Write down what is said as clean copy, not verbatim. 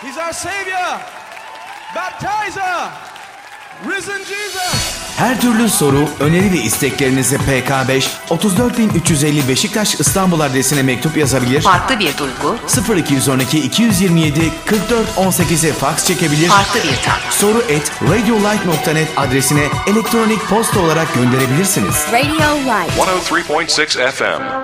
He's our Savior, Baptizer, Risen Jesus. Her türlü soru, öneri ve isteklerinizi PK5 34350 Beşiktaş İstanbul adresine mektup yazabilir. Farklı bir duygu. 0212 227 44 18'e fax çekebilir. Farklı bir tat. soru@radiolight.net adresine elektronik posta olarak gönderebilirsiniz. Radio Light 103.6 FM.